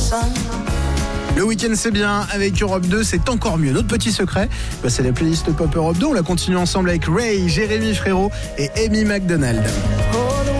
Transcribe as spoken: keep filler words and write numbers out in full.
Le week-end c'est bien, avec Europe deux c'est encore mieux. Notre petit secret, bah, c'est la playlist Pop Europe deux. On la continue ensemble avec Ray, Jérémy Frérot et Amy McDonald. Oh.